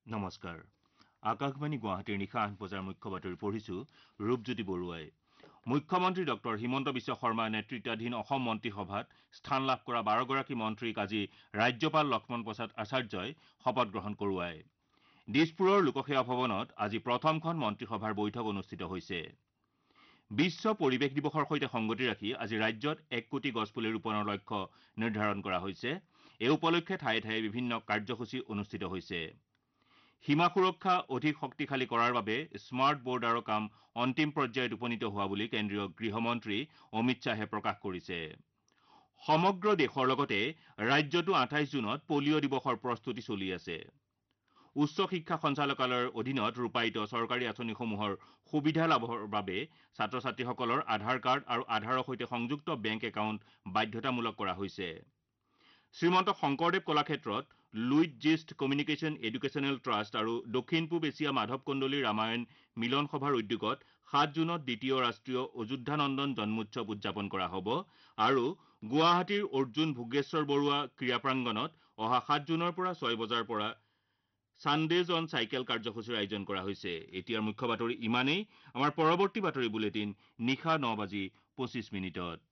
নমস্কাৰ আকাশবাণী গুৱাহাটীৰ নিশা ৮ বজাৰ মুখ্য বাতৰি পঢ়িছো ৰূপজ্যোতি বৰুৱাই মুখ্যমন্ত্ৰী ডক্টৰ হিমন্ত বিশ্ব শৰ্মা নেতৃত্বাধীন অসম মন্ত্ৰীসভাত স্থান লাভ কৰা ১২গৰাকী মন্ত্ৰীক আজি ৰাজ্যপাল লক্ষ্মণ প্ৰসাদ আচাৰ্যই শপত গ্ৰহণ কৰোৱায় দিছপুৰৰ লোকসেৱা ভৱনত আজি প্ৰথমখন মন্ত্ৰীসভাৰ বৈঠক অনুষ্ঠিত হৈছে বিশ্ব পৰিৱেশ দিৱসৰ সৈতে সংগতি ৰাখি আজি ৰাজ্যত ১ কোটি গছপুলি ৰোপণৰ লক্ষ্য নিৰ্ধাৰণ কৰা হৈছে এই উপলক্ষে ঠায়ে ঠায়ে বিভিন্ন কাৰ্যসূচী অনুষ্ঠিত হৈছে সীমা সুৰক্ষা অধিক শক্তিশালী কৰাৰ বাবে স্মাৰ্ট বৰ্ডাৰৰ কাম অন্তিম পৰ্যায়ত উপনীত হোৱা বুলি কেন্দ্ৰীয় গৃহমন্ত্ৰী অমিত শ্বাহে প্ৰকাশ কৰিছে সমগ্ৰ দেশৰ লগতে ৰাজ্যতো ২৮ জুনত পলিঅ' দিৱসৰ প্ৰস্তুতি চলি আছে উচ্চ শিক্ষা সঞ্চালকালয়ৰ অধীনত ৰূপায়িত চৰকাৰী আঁচনিসমূহৰ সুবিধা লাভৰ বাবে ছাত্ৰ ছাত্ৰীসকলৰ আধাৰ কাৰ্ড আৰু আধাৰৰ সৈতে সংযুক্ত বেংক একাউণ্ট বাধ্যতামূলক কৰা হৈছে শ্ৰীমন্ত শংকৰদেৱ কলাক্ষেত্ৰত Luit GIST communication educational trust আৰু দক্ষিণ পূব এছিয়া মাধৱ কন্দলী ৰামায়ণ মিলন সভাৰ উদ্যোগত ৭ জুনত দ্বিতীয় ৰাষ্ট্ৰীয় অযোধ্যানন্দন জন্মোৎসৱ উদযাপন কৰা হ'ব আৰু গুৱাহাটীৰ অৰ্জুন ভোগেশ্বৰ বৰুৱা ক্ৰীড়া প্ৰাংগণত অহা ৭ জুনৰ পৰা ৬ বজাৰ পৰা ছানডেজ অন চাইকেল কাৰ্যসূচীৰ আয়োজন কৰা হৈছে এতিয়াৰ মুখ্য বাতৰি ইমানেই আমাৰ পৰৱৰ্তী বাতৰি বুলেটিন নিশা ৯:২৫